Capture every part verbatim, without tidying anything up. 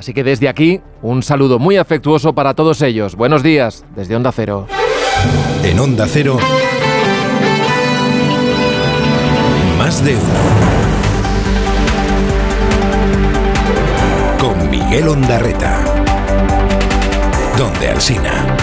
Así que desde aquí, un saludo muy afectuoso para todos ellos. Buenos días, desde Onda Cero. En Onda Cero, Más de uno. Con Miguel Ondarreta. Donde Alsina.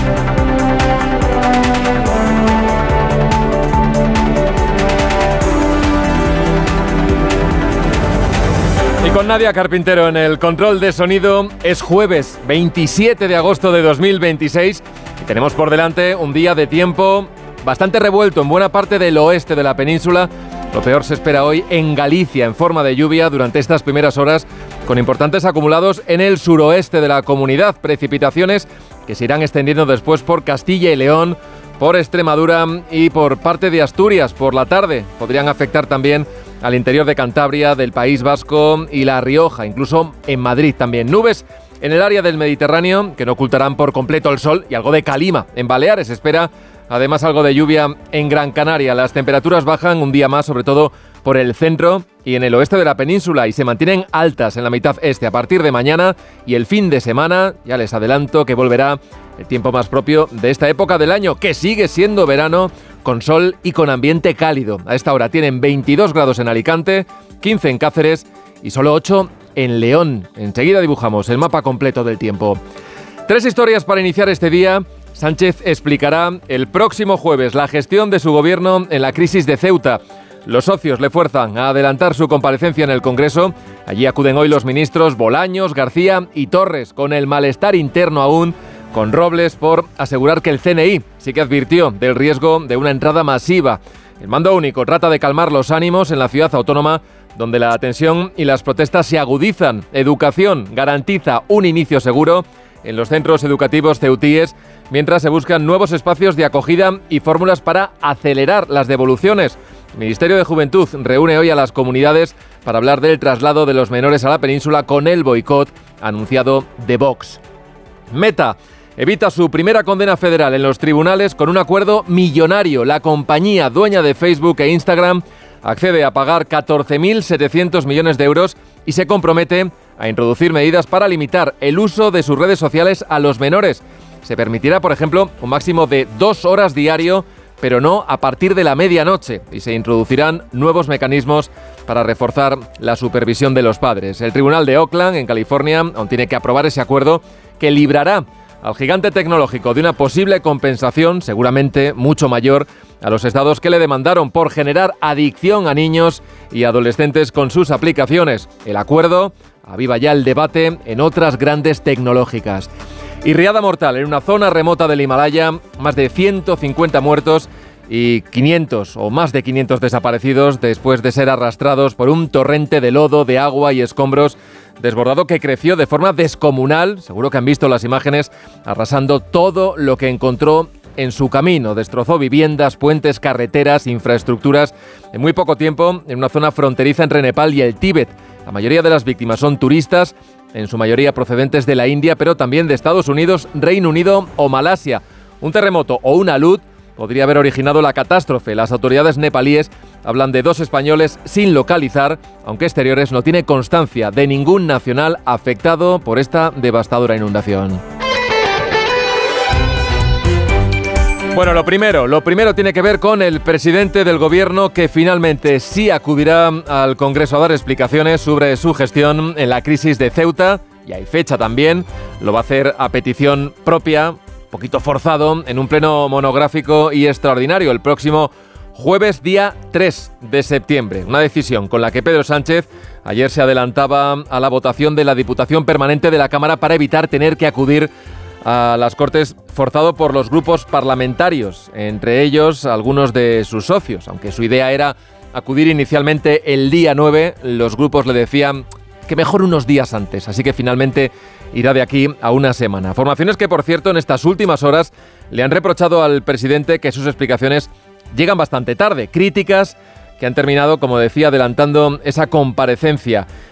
Y con Nadia Carpintero en el control de sonido, es jueves veintisiete de agosto de dos mil veintiséis y tenemos por delante un día de tiempo bastante revuelto en buena parte del oeste de la península. Lo peor se espera hoy en Galicia en forma de lluvia durante estas primeras horas, con importantes acumulados en el suroeste de la comunidad, precipitaciones que se irán extendiendo después por Castilla y León, por Extremadura y por parte de Asturias. Por la tarde podrían afectar también al interior de Cantabria, del País Vasco y La Rioja, incluso en Madrid también. Nubes en el área del Mediterráneo que no ocultarán por completo el sol y algo de calima. En Baleares se espera además algo de lluvia en Gran Canaria. Las temperaturas bajan un día más, sobre todo por el centro y en el oeste de la península, y se mantienen altas en la mitad este a partir de mañana y el fin de semana. Ya les adelanto que volverá el tiempo más propio de esta época del año, que sigue siendo verano, con sol y con ambiente cálido. A esta hora tienen veintidós grados en Alicante, quince en Cáceres y solo ocho en León. Enseguida dibujamos el mapa completo del tiempo. Tres historias para iniciar este día. Sánchez explicará el próximo jueves la gestión de su gobierno en la crisis de Ceuta. Los socios le fuerzan a adelantar su comparecencia en el Congreso. Allí acuden hoy los ministros Bolaños, García y Torres, con el malestar interno aún, con Robles por asegurar que el C N I sí que advirtió del riesgo de una entrada masiva. El mando único trata de calmar los ánimos en la ciudad autónoma, donde la tensión y las protestas se agudizan. Educación garantiza un inicio seguro en los centros educativos ceutíes, mientras se buscan nuevos espacios de acogida y fórmulas para acelerar las devoluciones. El Ministerio de Juventud reúne hoy a las comunidades para hablar del traslado de los menores a la península con el boicot anunciado de Vox. Meta evita su primera condena federal en los tribunales con un acuerdo millonario. La compañía dueña de Facebook e Instagram accede a pagar catorce mil setecientos millones de euros y se compromete a introducir medidas para limitar el uso de sus redes sociales a los menores. Se permitirá, por ejemplo, un máximo de dos horas diario, pero no a partir de la medianoche, y se introducirán nuevos mecanismos para reforzar la supervisión de los padres. El Tribunal de Oakland, en California, aún tiene que aprobar ese acuerdo que librará al gigante tecnológico de una posible compensación, seguramente mucho mayor, a los estados que le demandaron por generar adicción a niños y adolescentes con sus aplicaciones. El acuerdo aviva ya el debate en otras grandes tecnológicas. Y riada mortal en una zona remota del Himalaya, más de ciento cincuenta muertos y quinientos o más de quinientos desaparecidos después de ser arrastrados por un torrente de lodo, de agua y escombros desbordado que creció de forma descomunal. Seguro que han visto las imágenes, arrasando todo lo que encontró en su camino. Destrozó viviendas, puentes, carreteras, infraestructuras en muy poco tiempo en una zona fronteriza entre Nepal y el Tíbet. La mayoría de las víctimas son turistas, en su mayoría procedentes de la India, pero también de Estados Unidos, Reino Unido o Malasia. Un terremoto o una alud podría haber originado la catástrofe. Las autoridades nepalíes hablan de dos españoles sin localizar, aunque Exteriores no tiene constancia de ningún nacional afectado por esta devastadora inundación. Bueno, lo primero, lo primero tiene que ver con el presidente del gobierno, que finalmente sí acudirá al Congreso a dar explicaciones sobre su gestión en la crisis de Ceuta, y hay fecha también. Lo va a hacer a petición propia, un poquito forzado, en un pleno monográfico y extraordinario el próximo jueves, día tres de septiembre. Una decisión con la que Pedro Sánchez ayer se adelantaba a la votación de la Diputación Permanente de la Cámara para evitar tener que acudir a las Cortes forzado por los grupos parlamentarios, entre ellos algunos de sus socios. Aunque su idea era acudir inicialmente el día nueve, los grupos le decían que mejor unos días antes, así que finalmente irá de aquí a una semana. Formaciones que, por cierto, en estas últimas horas le han reprochado al presidente que sus explicaciones llegan bastante tarde, críticas que han terminado, como decía, adelantando esa comparecencia.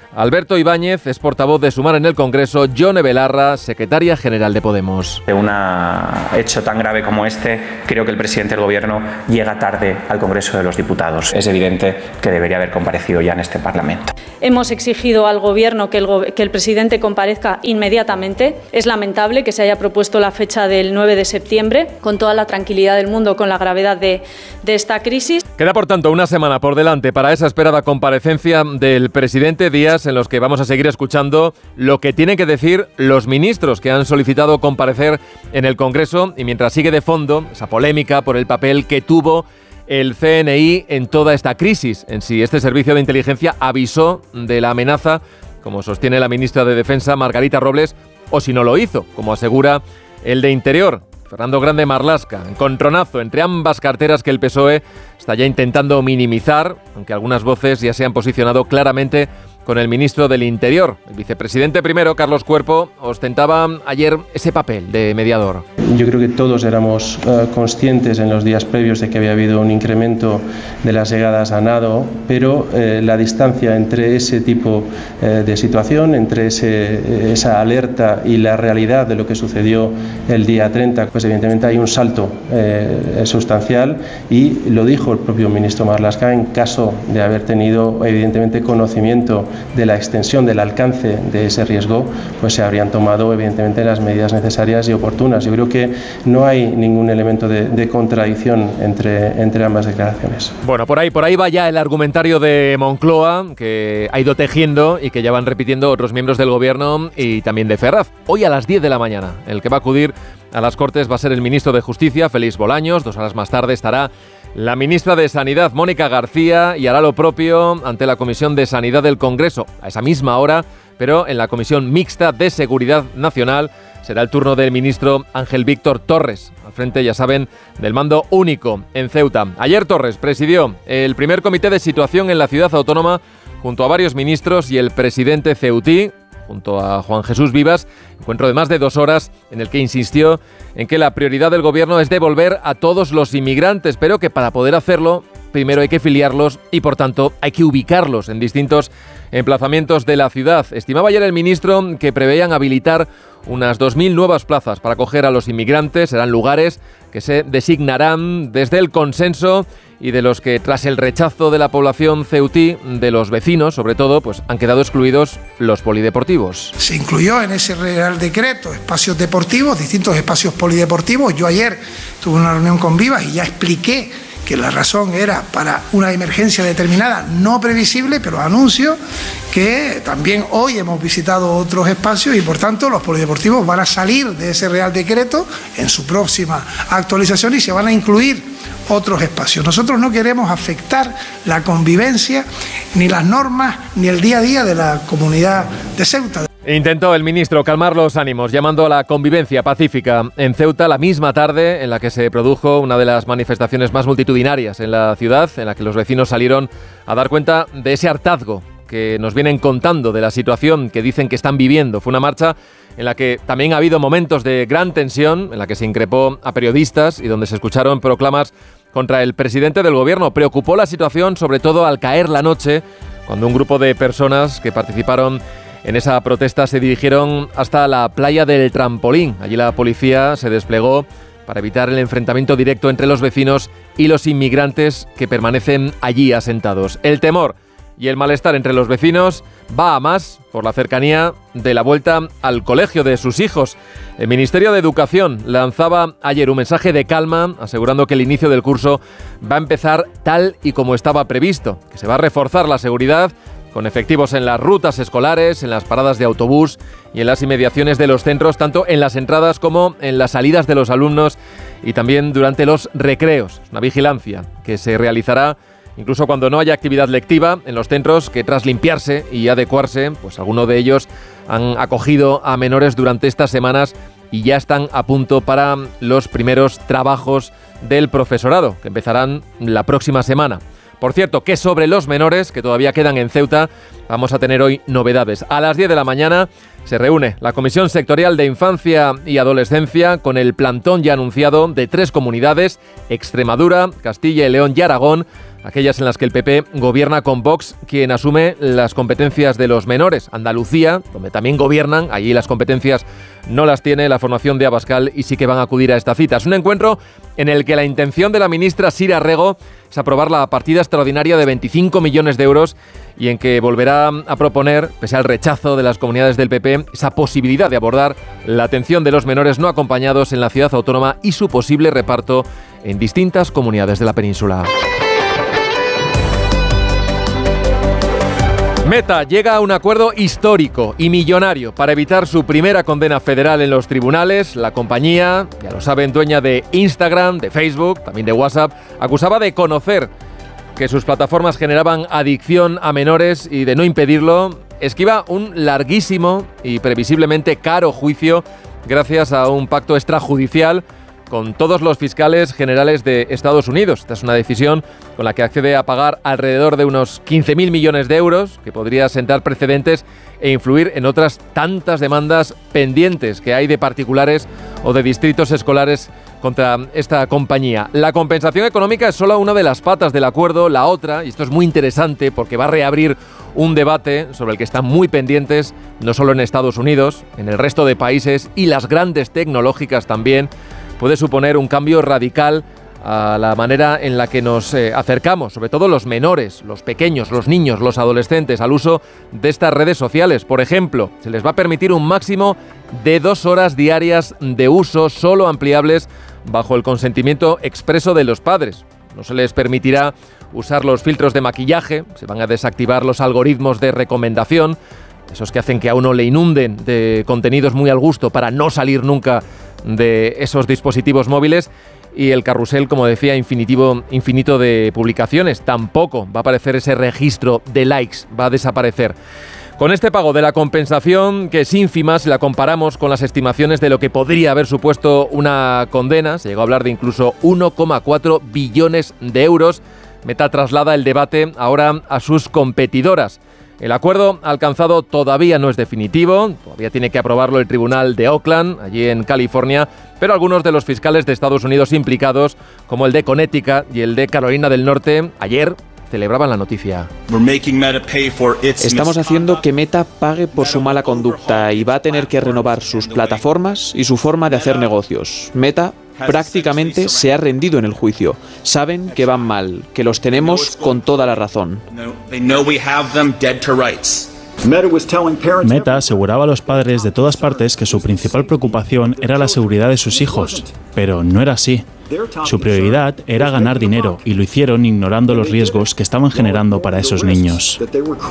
Alberto Ibáñez es portavoz de Sumar en el Congreso, Yone Belarra, secretaria general de Podemos. De un hecho tan grave como este, creo que el presidente del Gobierno llega tarde al Congreso de los Diputados. Es evidente que debería haber comparecido ya en este Parlamento. Hemos exigido al Gobierno que el, go- que el presidente comparezca inmediatamente. Es lamentable que se haya propuesto la fecha del nueve de septiembre, con toda la tranquilidad del mundo, con la gravedad de, de esta crisis. Queda, por tanto, una semana por delante para esa esperada comparecencia del presidente, días en los que vamos a seguir escuchando lo que tienen que decir los ministros que han solicitado comparecer en el Congreso, y mientras sigue de fondo esa polémica por el papel que tuvo el C N I en toda esta crisis, en si este servicio de inteligencia avisó de la amenaza, como sostiene la ministra de Defensa, Margarita Robles, o si no lo hizo, como asegura el de Interior, Fernando Grande Marlaska. Encontronazo entre ambas carteras que el P S O E está ya intentando minimizar, aunque algunas voces ya se han posicionado claramente con el ministro del Interior. El vicepresidente primero, Carlos Cuerpo, ostentaba ayer ese papel de mediador. Yo creo que todos éramos uh, conscientes en los días previos de que había habido un incremento de las llegadas a nado, pero eh, la distancia entre ese tipo eh, de situación, entre ese, esa alerta y la realidad de lo que sucedió el día treinta, pues evidentemente hay un salto eh, sustancial, y lo dijo el propio ministro Marlaska: en caso de haber tenido evidentemente conocimiento de la extensión, del alcance de ese riesgo, pues se habrían tomado evidentemente las medidas necesarias y oportunas. Yo creo que no hay ningún elemento de, de contradicción entre, entre ambas declaraciones. Bueno, por ahí, por ahí va ya el argumentario de Moncloa, que ha ido tejiendo y que ya van repitiendo otros miembros del Gobierno y también de Ferraz. Hoy a las diez de la mañana, el que va a acudir a las Cortes va a ser el ministro de Justicia, Félix Bolaños. Dos horas más tarde estará la ministra de Sanidad, Mónica García, y hará lo propio ante la Comisión de Sanidad del Congreso. A esa misma hora, pero en la Comisión Mixta de Seguridad Nacional, será el turno del ministro Ángel Víctor Torres, al frente, ya saben, del mando único en Ceuta. Ayer Torres presidió el primer comité de situación en la ciudad autónoma junto a varios ministros y el presidente ceutí, junto a Juan Jesús Vivas, encuentro de más de dos horas en el que insistió en que la prioridad del Gobierno es devolver a todos los inmigrantes, pero que para poder hacerlo, primero hay que filiarlos y, por tanto, hay que ubicarlos en distintos emplazamientos de la ciudad. Estimaba ayer el ministro que preveían habilitar unas dos mil nuevas plazas para acoger a los inmigrantes. Serán lugares que se designarán desde el consenso y de los que, tras el rechazo de la población ceutí, de los vecinos sobre todo, pues han quedado excluidos los polideportivos. Se incluyó en ese Real Decreto espacios deportivos, distintos espacios polideportivos. Yo ayer tuve una reunión con Vivas y ya expliqué que la razón era para una emergencia determinada, no previsible, pero anuncio que también hoy hemos visitado otros espacios y, por tanto, los polideportivos van a salir de ese Real Decreto en su próxima actualización y se van a incluir otros espacios. Nosotros no queremos afectar la convivencia, ni las normas, ni el día a día de la comunidad de Ceuta. Intentó el ministro calmar los ánimos llamando a la convivencia pacífica en Ceuta la misma tarde en la que se produjo una de las manifestaciones más multitudinarias en la ciudad, en la que los vecinos salieron a dar cuenta de ese hartazgo que nos vienen contando, de la situación que dicen que están viviendo. Fue una marcha en la que también ha habido momentos de gran tensión, en la que se increpó a periodistas y donde se escucharon proclamas contra el presidente del Gobierno. Preocupó la situación sobre todo al caer la noche, cuando un grupo de personas que participaron en esa protesta se dirigieron hasta la playa del Trampolín. Allí la policía se desplegó para evitar el enfrentamiento directo entre los vecinos y los inmigrantes que permanecen allí asentados. El temor y el malestar entre los vecinos va a más por la cercanía de la vuelta al colegio de sus hijos. El Ministerio de Educación lanzaba ayer un mensaje de calma, asegurando que el inicio del curso va a empezar tal y como estaba previsto, que se va a reforzar la seguridad con efectivos en las rutas escolares, en las paradas de autobús y en las inmediaciones de los centros, tanto en las entradas como en las salidas de los alumnos y también durante los recreos. Una vigilancia que se realizará incluso cuando no haya actividad lectiva en los centros, que tras limpiarse y adecuarse, pues algunos de ellos han acogido a menores durante estas semanas y ya están a punto para los primeros trabajos del profesorado, que empezarán la próxima semana. Por cierto, que sobre los menores que todavía quedan en Ceuta, vamos a tener hoy novedades. A las diez de la mañana se reúne la Comisión Sectorial de Infancia y Adolescencia con el plantón ya anunciado de tres comunidades, Extremadura, Castilla y León y Aragón, aquellas en las que el P P gobierna con Vox, quien asume las competencias de los menores. Andalucía, donde también gobiernan, allí las competencias no las tiene la formación de Abascal y sí que van a acudir a esta cita. Es un encuentro en el que la intención de la ministra Sira Rego es aprobar la partida extraordinaria de veinticinco millones de euros y en que volverá a proponer, pese al rechazo de las comunidades del P P, esa posibilidad de abordar la atención de los menores no acompañados en la ciudad autónoma y su posible reparto en distintas comunidades de la península. Meta llega a un acuerdo histórico y millonario para evitar su primera condena federal en los tribunales. La compañía, ya lo saben, dueña de Instagram, de Facebook, también de WhatsApp, acusaba de conocer que sus plataformas generaban adicción a menores y de no impedirlo, esquiva un larguísimo y previsiblemente caro juicio gracias a un pacto extrajudicial con todos los fiscales generales de Estados Unidos. Esta es una decisión con la que accede a pagar alrededor de unos quince mil millones de euros, que podría sentar precedentes e influir en otras tantas demandas pendientes que hay de particulares o de distritos escolares contra esta compañía. La compensación económica es solo una de las patas del acuerdo. La otra, y esto es muy interesante porque va a reabrir un debate sobre el que están muy pendientes, no solo en Estados Unidos, en el resto de países y las grandes tecnológicas también, puede suponer un cambio radical a la manera en la que nos eh, acercamos, sobre todo los menores, los pequeños, los niños, los adolescentes, al uso de estas redes sociales. Por ejemplo, se les va a permitir un máximo de dos horas diarias de uso, solo ampliables bajo el consentimiento expreso de los padres. No se les permitirá usar los filtros de maquillaje, se van a desactivar los algoritmos de recomendación, esos que hacen que a uno le inunden de contenidos muy al gusto para no salir nunca de esos dispositivos móviles, y el carrusel, como decía, infinitivo, infinito de publicaciones. Tampoco va a aparecer ese registro de likes, va a desaparecer. Con este pago de la compensación, que es ínfima si la comparamos con las estimaciones de lo que podría haber supuesto una condena, se llegó a hablar de incluso uno coma cuatro billones de euros, Meta traslada el debate ahora a sus competidoras. El acuerdo alcanzado todavía no es definitivo, todavía tiene que aprobarlo el Tribunal de Oakland, allí en California, pero algunos de los fiscales de Estados Unidos implicados, como el de Connecticut y el de Carolina del Norte, ayer celebraban la noticia. Estamos haciendo que Meta pague por su mala conducta y va a tener que renovar sus plataformas y su forma de hacer negocios. Meta prácticamente se ha rendido en el juicio. Saben que van mal, que los tenemos con toda la razón. Meta aseguraba a los padres de todas partes que su principal preocupación era la seguridad de sus hijos, pero no era así. Su prioridad era ganar dinero y lo hicieron ignorando los riesgos que estaban generando para esos niños.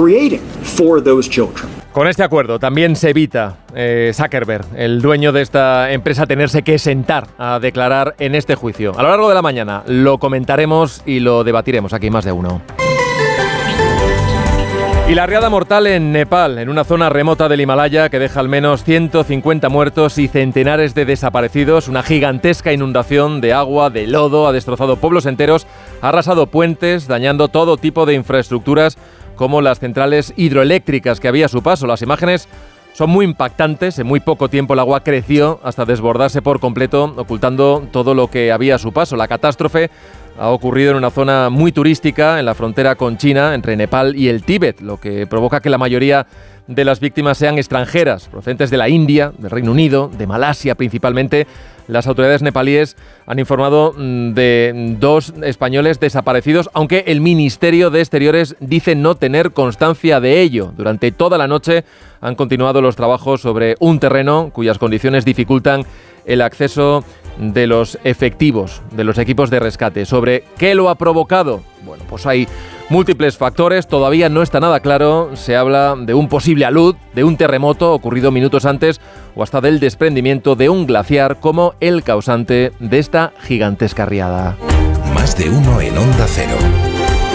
Con este acuerdo también se evita eh, Zuckerberg, el dueño de esta empresa, tenerse que sentar a declarar en este juicio. A lo largo de la mañana lo comentaremos y lo debatiremos aquí Más de Uno. Y la riada mortal en Nepal, en una zona remota del Himalaya que deja al menos ciento cincuenta muertos y centenares de desaparecidos. Una gigantesca inundación de agua, de lodo, ha destrozado pueblos enteros, ha arrasado puentes, dañando todo tipo de infraestructuras como las centrales hidroeléctricas que había a su paso. Las imágenes son muy impactantes. En muy poco tiempo el agua creció hasta desbordarse por completo, ocultando todo lo que había a su paso. La catástrofe ha ocurrido en una zona muy turística, en la frontera con China, entre Nepal y el Tíbet, lo que provoca que la mayoría de las víctimas sean extranjeras, procedentes de la India, del Reino Unido, de Malasia principalmente. Las autoridades nepalíes han informado de dos españoles desaparecidos, aunque el Ministerio de Exteriores dice no tener constancia de ello. Durante toda la noche han continuado los trabajos sobre un terreno cuyas condiciones dificultan el acceso de los efectivos, de los equipos de rescate. ¿Sobre qué lo ha provocado? Bueno, pues hay múltiples factores, todavía no está nada claro. Se habla de un posible alud, de un terremoto ocurrido minutos antes o hasta del desprendimiento de un glaciar como el causante de esta gigantesca riada. Más de Uno en Onda Cero.